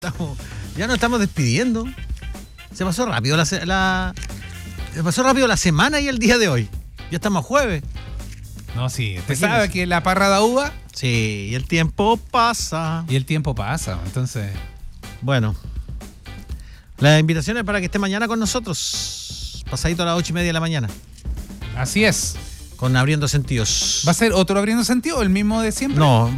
Ya nos estamos despidiendo. Se pasó rápido se pasó rápido la semana y el día de hoy. Ya estamos jueves. No, sí. ¿Usted sabe que la parra da uva? Sí, y el tiempo pasa. Y el tiempo pasa, entonces... Bueno. La invitación es para que esté mañana con nosotros. Pasadito a las 8:30 de la mañana. Así es. Con Abriendo Sentidos. ¿Va a ser otro Abriendo Sentido o el mismo de siempre? No,